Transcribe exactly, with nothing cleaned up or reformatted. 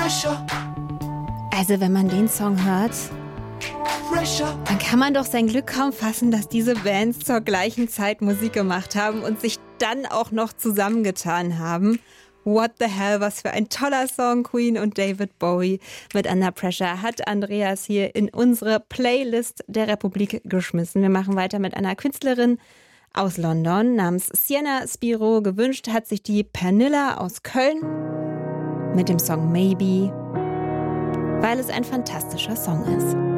Also wenn man den Song hört, dann kann man doch sein Glück kaum fassen, dass diese Bands zur gleichen Zeit Musik gemacht haben und sich dann auch noch zusammengetan haben. What the hell, was für ein toller Song. Queen und David Bowie mit Under Pressure hat Andreas hier in unsere Playlist der Republik geschmissen. Wir machen weiter mit einer Künstlerin aus London namens Sienna Spiro. Gewünscht hat sich die Pernilla aus Köln mit dem Song Maybe, weil es ein fantastischer Song ist.